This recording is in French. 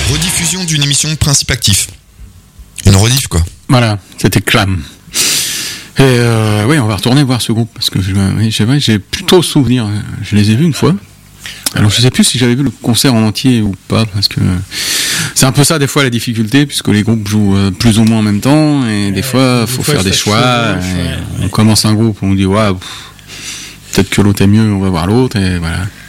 Rediffusion d'une émission de Principe Actif. Une rediff, quoi. Voilà, c'était Clam. Et oui, on va retourner voir ce groupe parce que j'ai plutôt souvenir. Je les ai vus une fois. Alors je sais plus si j'avais vu le concert en entier ou pas, parce que c'est un peu ça des fois la difficulté, puisque les groupes jouent plus ou moins en même temps, et des fois faut faire des choix. On commence un groupe, on dit ouais, peut-être que l'autre est mieux, on va voir l'autre, et voilà.